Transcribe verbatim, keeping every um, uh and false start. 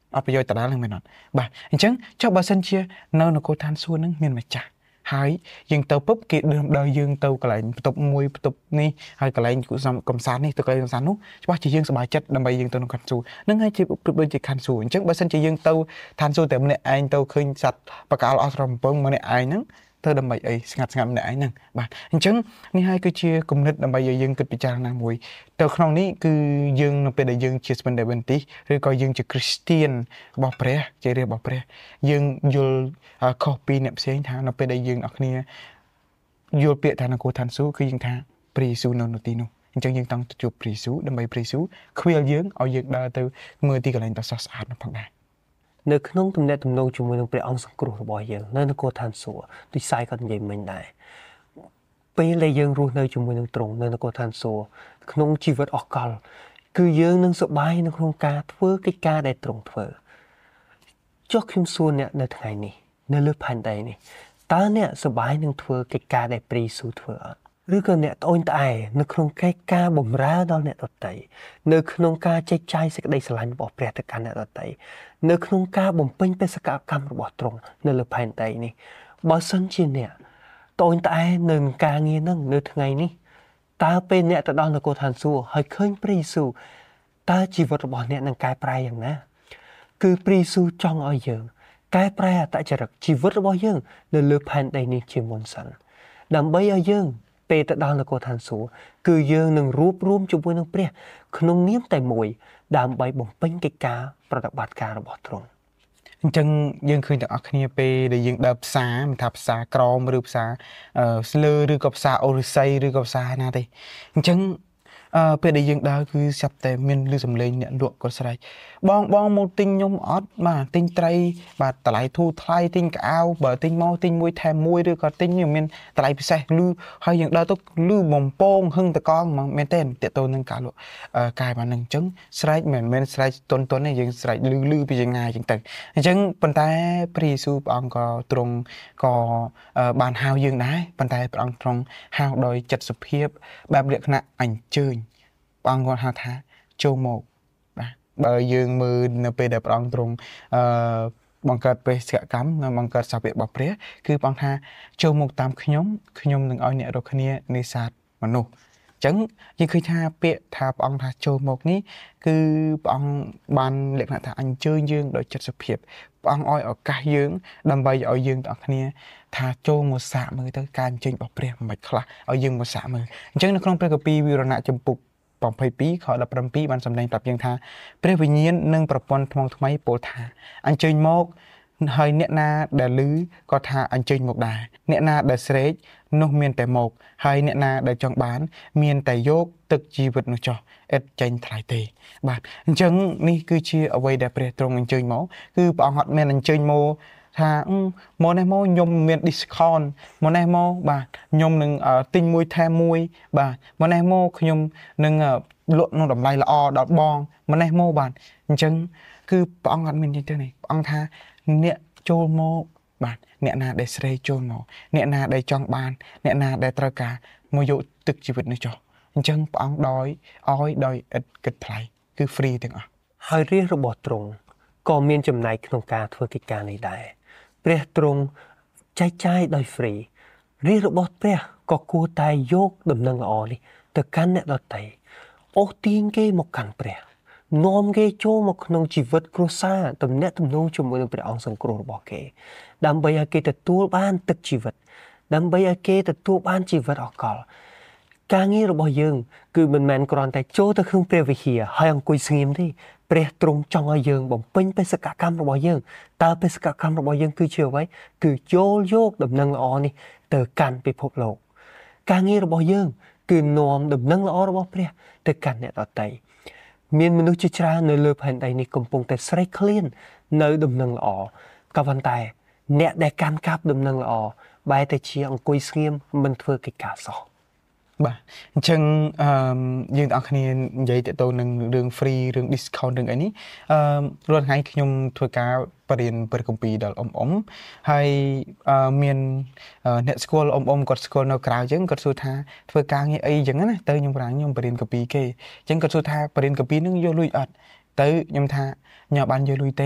អត់ប្រយោជន៍ដដែលហ្នឹងមែនអត់បាទអញ្ចឹងចុះបើសិនជានៅនគរឋានសួគ៌ហ្នឹងមានម្ចាស់ហើយយើងទៅពុបគេដើរយើងទៅកន្លែងបន្ទប់មួយបន្ទប់នេះហើយកន្លែងកំសាន្តនេះទៅកន្លែងកំសាន្តនោះច្បាស់ជាយើងសប្បាយចិត្តដើម្បីយើងទៅក្នុងឋានសួគ៌ហ្នឹងហើយជាប្រៀបដូចជាឋានសួគ៌អញ្ចឹងបើសិនជាយើងទៅឋានសួគ៌តែម្នាក់ឯងទៅឃើញសត្វបកាលអស់ត្រឹមកំពឹងម្នាក់ឯងហ្នឹងទៅដើម្បីអីស្ងាត់ស្ងាត់ម្នាក់ឯងហ្នឹងបាទអញ្ចឹងនេះហើយគឺជាគំនិតដើម្បីឲ្យយើងគិតពិចារណាមួយទៅក្នុងនេះគឺយើងនៅពេលដែលយើងជាស្មិនដេវិនទីឬក៏យើងជាគ្រីស្ទៀនរបស់ព្រះជារាជរបស់ព្រះយើងយល់ខុសពីអ្នកផ្សេងថានៅពេលដែលយើងអរគ្នាយល់ពាក្យថានគរឋានសួគ៌គឺយើងថាព្រះយេស៊ូវនៅនៅទីនោះអញ្ចឹងយើងតង់ទៅជួបព្រះយេស៊ូវដើម្បីព្រះយេស៊ូវខ្វៀលយើងឲ្យយើងដើរទៅមើលទីកន្លែងដ៏ស្រស់ស្អាតនោះផងដែរនៅក្នុងទំនាក់ទំនងជាមួយនឹងព្រះអង្គសង្គ្រោះរបស់យើងនៅនគរឋានសួគ៌ដូចសាយគាត់និយាយមិញដែរពេលដែលយើងរស់នៅជាមួយនឹងទ្រង់នៅនគរឋានសួគ៌ក្នុងជីវិតអស់កលគឺយើងនឹងសប្បាយនៅក្នុងការធ្វើកិច្ចការដែលទ្រង់ធ្វើចុះខ្ញុំសួរអ្នកនៅថ្ងៃនេះនៅលើផែនដីនេះតើអ្នកសប្បាយនឹងធ្វើកិច្ចការដែលព្រះយេស៊ូវធ្វើអត់ឬក៏អ្នកត្អូញត្អែនៅក្នុងកិច្ចការបម្រើដល់អ្នកដទៃនៅក្នុងការចែកចាយសេចក្តីស្រឡាញ់របស់ព្រះទៅកាន់អ្នកដទៃនៅក្នុងការបំពេញបេសកកម្មរបស់ទ្រង់នៅលើផែនដីនេះបើសិនជាអ្នកត្អូញត្អែនៅនឹងការងារហ្នឹងនៅថ្ងៃនេះតើពេលអ្នកទៅដល់នគរឋានសួគ៌ហើយឃើញព្រះយេស៊ូវតើជីវិតរបស់អ្នកនឹងកែប្រែយ៉ាងណាគឺព្រះយេស៊ូវចង់ឲ្យយើងកែប្រែអត្តចរិតជីវិតរបស់យើងនៅលើផែនដីនេះជាមុនសិនដើម្បីឲ្យយើងពេលទៅដល់នគរឋានសួគ៌គឺយើងនឹងរួបរวมជាមួយនឹងព្រះក្នុងនាមតែមួយដើម្បីបំពេញកិច្ចការប្រតិបត្តិការរបស់ទ្រង់អញ្ចឹងយើងឃើញទាំងអស់គ្នាពេលដែលយើងដើរផ្សារមិនថាផ្សារក្រមឬផ្សារស្លើឬក៏ផ្សារអូរិស័យឬក៏ផ្សារណាទេអញ្ចឹងអឺពេលដែលយើងដើរគឺស្រាប់តែមានលឺសំឡេងអ្នកលក់ក៏ស្រែកបងបងមកទិញខ្ញុំអត់បាទទិញត្រីបាទតម្លៃធូរថ្លៃទិញកៅអៅបើទិញមកទិញមួយថែមមួយឬក៏ទិញមានតម្លៃពិសេសលឺហើយយើងដើរទៅលឺបំពងហឹងតកងហ្មងមែនទេតេតូននឹងការលក់កាយបានហ្នឹងអញ្ចឹងស្រែកមិនមែនស្រែកតុនតុនទេយើងស្រែកលឺលឺពីចម្ងាយអញ្ចឹងទៅអញ្ចឹងប៉ុន្តែព្រះយេស៊ូវព្រះអង្គក៏ទ្រង់ក៏បានហៅយើងដែរប៉ុន្តែព្រះអង្គទ្រង់ហៅដោយចិត្តសុភាពបែបលក្ខណៈអញ្ជើញព្រះអង្គគាត់ហៅថាចូលមកបាទបើយើងមើលនៅពេលដែលព្រះអង្គទ្រង់អឺបង្កើតបេសកកម្មនិងបង្កើតសាវករបស់ព្រះគឺព្រះអង្គថាចូលមកតាមខ្ញុំខ្ញុំនឹងឲ្យអ្នករាល់គ្នានេសាទមនុស្សអញ្ចឹងយើងឃើញថាពាក្យថាព្រះអង្គថាចូលមកនេះគឺព្រះអង្គបានលក្ខណៈថាអញ្ជើញយើងដោយចិត្តសុភាពព្រះអង្គឲ្យឱកាសយើងដើម្បីឲ្យយើងទាំងអស់គ្នាថាចូលមកសាកមើលទៅការអញ្ជើញរបស់ព្រះមិនបាច់ខ្លះឲ្យយើងមកសាកមើលអញ្ចឹងនៅក្នុងព្រះគម្ពីរវិវរណៈចំពុក22ខដប់ប្រាំពីរបានសម្ដែងប្រាប់យើងថាព្រះវិញ្ញាណនិងប្រព័ន្ធថ្មថ្មីពោលថាអញ្ជើញមកហើយអ្នកណាដែលឮក៏ថាអញ្ជើញមកដែរអ្នកណាដែលស្រែកនោះមានតែមកហើយអ្នកណាដែលចង់បានមានតែយកទឹកជីវិតនោះចុះឥតចេញថ្លៃទេបាទអញ្ចឹងនេះគឺជាអ្វីដែលព្រះទ្រង់អញ្ជើញមកគឺព្រះអង្គអត់មានអញ្ជើញមកថាមកនេះមកខ្ញុំមាន discount មកនេះមកបាទខ្ញុំនឹងទិញមួយថែមមួយបាទមកនេះមកខ្ញុំនឹងលក់ក្នុងតម្លៃល្អដល់បងមកនេះមកបាទអញ្ចឹងគឺព្រះអង្គអត់មាននិយាយទៅនេះព្រះអង្គថាអ្នកចូលមកបាទអ្នកណាដែលស្រែកចូលមកអ្នកណាដែលចង់បានអ្នកណាដែលត្រូវការមកយកទឹកជីវិតនេះចុះអញ្ចឹងព្រះអង្គដោយឲ្យដោយឥតគិតថ្លៃគឺ free ទាំងអស់ហើយរាជរបស់ទ្រង់ក៏មានចំណែកក្នុងការធ្វើកិច្ចការនេះដែរព្រះទ្រង់ចែកចាយដោយ free រាជរបស់ព្រះក៏គួរតែយកដំណឹងល្អនេះទៅកាន់អ្នកដទៃអូសទាញគេមកកាន់ព្រះនាំគេចូលមកក្នុងជីវិតគ្រួសារទំនាក់ទំនងជាមួយនឹងព្រះអង្គសង្គ្រោះរបស់គេដើម្បីឲ្យគេទទួលបានទឹកជីវិតដើម្បីឲ្យគេទទួលបានជីវិតអកលការងាររបស់យើងគឺមិនមែនគ្រាន់តែចូលទៅក្នុងព្រះវិហារហើយអង្គុយស្ងៀមទេព្រះទ្រង់ចង់ឲ្យយើងបំពេញបេសកកម្មរបស់យើងតើបេសកកម្មរបស់យើងគឺជាអ្វីគឺចូលយកដំណឹងល្អនេះទៅកាន់ពិភពលោកការងាររបស់យើងគឺនាំដំណឹងល្អរបស់ព្រះទៅកាន់អ្នកដទៃមានមនុស្សជាច្រើននៅលើផែនដីនេះកំពុងតែស្រេកឃ្លាននៅដំណឹងល្អក៏ប៉ុន្តែអ្នកដែលកាន់កាប់ដំណឹងល្អបែរតែជាអង្គុយស្ងៀមមិនធ្វើកិច្ចការសោះបាទអញ្ចឹងអឺយើងទាំងអស់គ្នានិយាយទៅនឹងរឿង free រឿង discount រឿងអីនេះអឺរាល់ថ្ងៃខ្ញុំធ្វើការបរៀនព្រះគម្ពីរដល់អ៊ំអ៊ំហើយមានអ្នកស្គាល់អ៊ំអ៊ំគាត់ស្គាល់នៅក្រៅអញ្ចឹងគាត់សួរថាធ្វើការងារអីអញ្ចឹងណាទៅខ្ញុំប្រាំងខ្ញុំបរៀនគម្ពីរគេអញ្ចឹងគាត់សួរថាបរៀនគម្ពីរនឹងយកលុយអត់ទៅខ្ញុំថាខ្ញុំបានយកលុយទេ